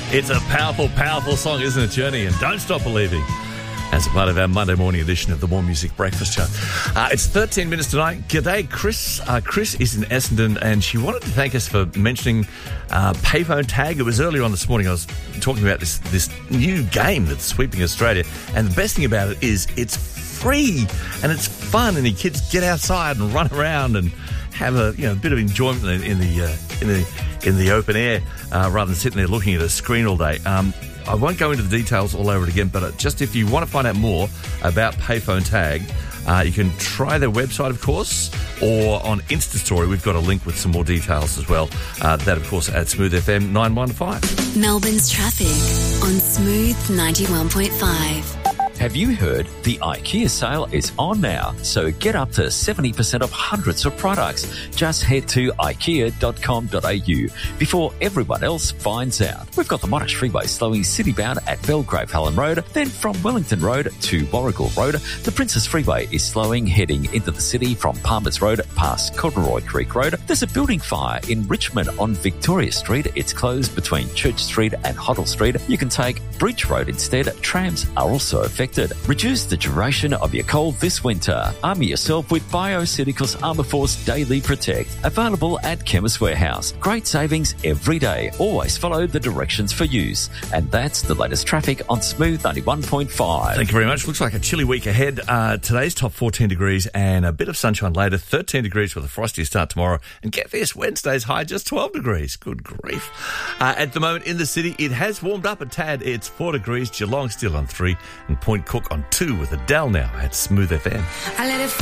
It's a powerful, powerful song, isn't it, Journey? And Don't Stop Believing, as a part of our Monday morning edition of the More Music Breakfast Show. It's 13 minutes tonight. G'day, Chris. Chris is in Essendon, and she wanted to thank us for mentioning Payphone Tag. It was earlier on this morning. I was talking about this new game that's sweeping Australia, and the best thing about it is it's free and it's fun, and your kids get outside and run around and have a bit of enjoyment in the open air rather than sitting there looking at a screen all day. I won't go into the details all over it again, but just if you want to find out more about Payphone Tag, you can try their website, of course, or on Insta Story. We've got a link with some more details as well. That, of course, at Smooth FM 915. Melbourne's traffic on Smooth 91.5. Have you heard the IKEA sale is on now? So get up to 70% off hundreds of products. Just head to ikea.com.au before everyone else finds out. We've got the Monash Freeway slowing citybound at Belgrave Helen Road. Then from Wellington Road to Warrigal Road, the Princess Freeway is slowing heading into the city from Palmers Road past Corduroy Creek Road. There's a building fire in Richmond on Victoria Street. It's closed between Church Street and Hoddle Street. You can take Bridge Road instead. Trams are also affected. Reduce the duration of your cold this winter. Arm yourself with BioCeuticals Armour Force Daily Protect. Available at Chemist Warehouse. Great savings every day. Always follow the directions for use. And that's the latest traffic on Smooth 91.5. Thank you very much. Looks like a chilly week ahead. Today's top 14 degrees and a bit of sunshine later. 13 degrees with a frosty start tomorrow. And get this, Wednesday's high just 12 degrees. Good grief. At the moment in the city, it has warmed up a tad. It's 4 degrees. Geelong still on 3 and Point Cook on 2 with Adele now at Smooth FM.